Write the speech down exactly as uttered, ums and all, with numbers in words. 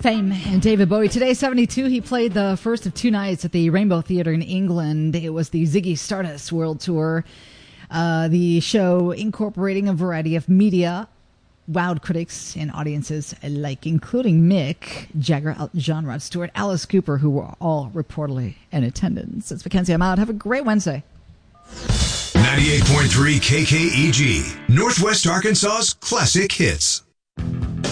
Fame and David Bowie. Today, seventy-two, he played the first of two nights at the Rainbow Theatre in England. It was the Ziggy Stardust World Tour. Uh, the show incorporating a variety of media, wowed critics and audiences alike, including Mick Jagger, Elton John, Rod Stewart, Alice Cooper, who were all reportedly in attendance. It's Mackenzie. I'm out. Have a great Wednesday. ninety-eight point three K K E G, Northwest Arkansas's classic hits.